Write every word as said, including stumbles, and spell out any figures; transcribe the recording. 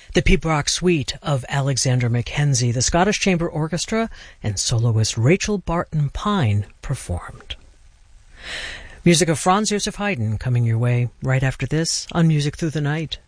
The Pibroch Suite of Alexander Mackenzie, the Scottish Chamber Orchestra, and soloist Rachel Barton Pine performed. Music of Franz Joseph Haydn coming your way right after this on Music Through the Night.